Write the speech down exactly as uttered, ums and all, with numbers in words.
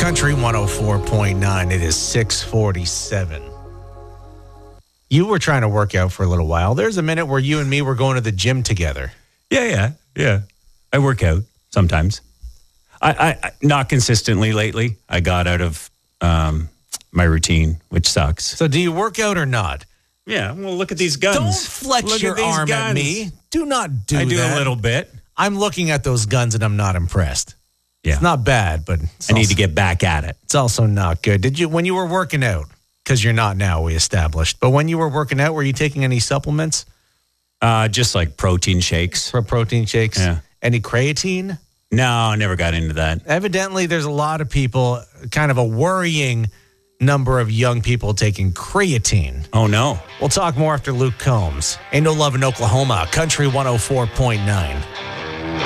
Country one oh four point nine. It is six forty-seven. You were trying to work out for a little while. There's a minute where you and me were going to the gym together. Yeah, yeah, yeah. I work out sometimes. I, I, I not consistently lately. I got out of um, my routine, which sucks. So do you work out or not? Yeah, well, look at these guns. Don't flex look your at these arm guns. at me. Do not do I that. do a little bit. I'm looking at those guns and I'm not impressed. Yeah. It's not bad, but it's I need also, to get back at it. It's also not good. Did you, when you were working out, because you're not now, we established, but when you were working out, were you taking any supplements? Uh, just like protein shakes. For protein shakes? Yeah. Any creatine? No, I never got into that. Evidently, there's a lot of people, kind of a worrying number of young people taking creatine. Oh, no. We'll talk more after Luke Combs. Ain't No Love in Oklahoma, Country one oh four point nine.